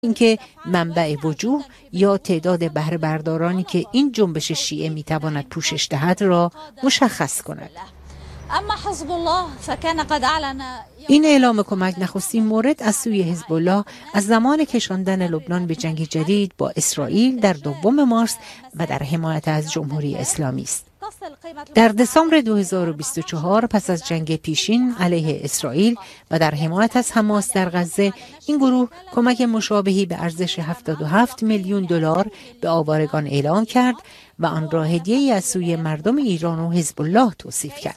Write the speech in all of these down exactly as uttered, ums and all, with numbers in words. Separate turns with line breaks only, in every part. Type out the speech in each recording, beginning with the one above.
اینکه منبع وجوه یا تعداد بهره بردارانی که این جنبش شیعه میتواند پوشش دهد را مشخص کند.
اما حزب الله فكان قد اعلن
این اعلام کمک نخستین مورد از سوی حزب الله از زمان کشاندن لبنان به جنگ جدید با اسرائیل در دوم مارس و در حمایت از جمهوری اسلامی است. در دسامبر دو هزار و بیست و چهار پس از جنگ پیشین علیه اسرائیل و در حمایت از حماس در غزه، این گروه کمک مشابهی به ارزش هفتاد و هفت میلیون دلار به آوارگان اعلام کرد و آن را هدیه‌ای از سوی مردم ایران و حزب الله توصیف کرد.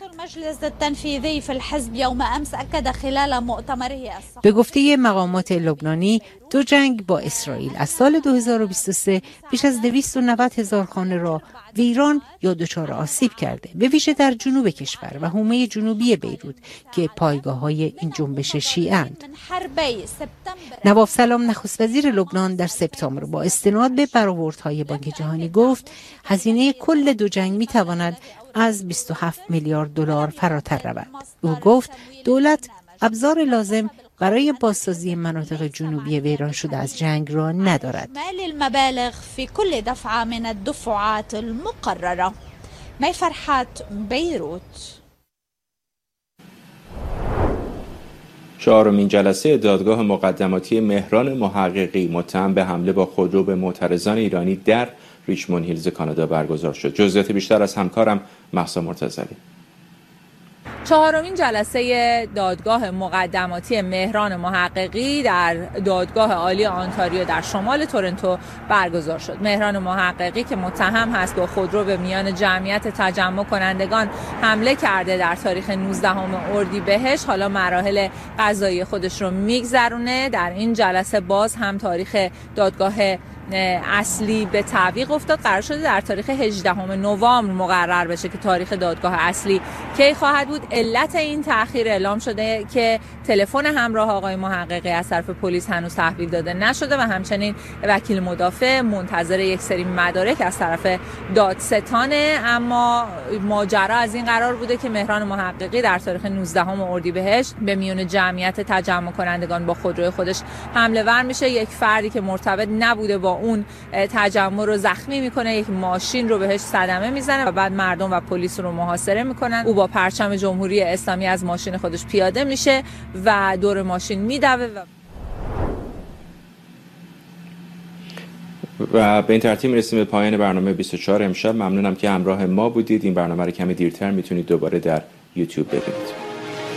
به گفته مقامات لبنانی، دو جنگ با اسرائیل از سال دو هزار و بیست و سه بیش از دویست و نود هزار خانه را ویران یا دچار آسیب کرده، به ویژه در جنوب کشور و حومه جنوبی بیروت که پایگاه‌های این جنبش شیعه اند. نواف سلام نخست وزیر لبنان در سپتامبر با استناد به برآوردهای بانک جهانی گفت هزینه کل دو جنگ می‌تواند از بیست و هفت میلیارد دلار فراتر رود. او گفت دولت ابزار لازم برای بازسازی مناطق جنوبی ویران شده از جنگ را ندارد.
المبالغ في كل دفعة من الدفعات المقررة. می فرحات، بیروت.
چهارمین جلسه دادگاه مقدماتی مهران محققی متهم به حمله با خودرو به معترضان ایرانی در ریچموند هیلز کانادا برگزار شد. جزئیات بیشتر از همکارم مهسا مرتضوی.
چهارمین جلسه دادگاه مقدماتی مهران محققی در دادگاه عالی آنتاریو در شمال تورنتو برگزار شد. مهران محققی که متهم هست با خودرو به میان جمعیت تجمع کنندگان حمله کرده در تاریخ نوزدهم اردیبهشت، حالا مراحل قضایی خودش رو میگذرونه. در این جلسه باز هم تاریخ دادگاه اصلی به تعویق افتاد. قرار شده در تاریخ هجدهم نوامبر مقرر بشه که تاریخ دادگاه اصلی کی خواهد بود. علت این تأخیر اعلام شده که تلفن همراه آقای محققی از طرف پلیس هنوز تحویل داده نشده و همچنین وکیل مدافع منتظر یک سری مدارک از طرف دادستانه. اما ماجرا از این قرار بوده که مهران محققی در تاریخ نوزدهم اردیبهشت به میون جمعیت تجمع کنندگان با خودروی خودش حمله ور میشه. یک فردی که مرتبط نبوده با اون تجمع رو زخمی میکنه، یک ماشین رو بهش صدمه میزنه و بعد مردم و پلیس رو محاصره میکنن. او با پرچم جمهوری اسلامی از ماشین خودش پیاده میشه و دور ماشین میدوه و
و به این ترتیب میرسیم به پایان برنامه بیست و چهار امشب. ممنونم که همراه ما بودید. این برنامه رو کمی دیرتر میتونید دوباره در یوتیوب ببینید.